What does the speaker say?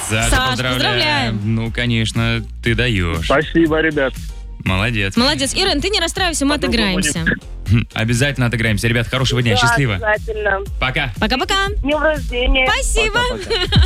Саша, Саш, поздравляем. поздравляем. Ну, конечно, ты даешь. Спасибо, ребят. Молодец. Молодец. Ирен, ты не расстраивайся, мы Потом отыграемся. Обязательно отыграемся. Ребят, хорошего дня. Да, Счастливо. обязательно. Пока. Пока-пока. С днем рождения. Спасибо. Пока-пока.